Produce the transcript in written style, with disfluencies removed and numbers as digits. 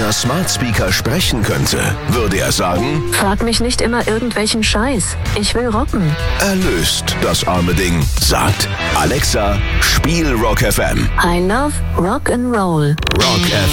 einer Smart Speaker sprechen könnte, würde er sagen: Frag mich nicht immer irgendwelchen Scheiß. Ich will rocken. Erlöst das arme Ding. Sagt: Alexa, spiel Rock FM. I love Rock and Roll. Rock FM.